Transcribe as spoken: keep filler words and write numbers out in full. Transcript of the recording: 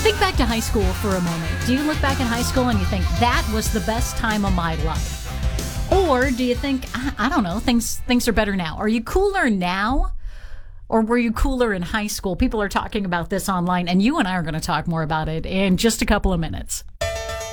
Think back to high school for a moment. Do you look back in high school and you think that was the best time of my life? Or do you think, I, I don't know, things things are better now? Are you cooler now? Or were you cooler in high school? People are talking about this online, and you and I are going to talk more about it in just a couple of minutes.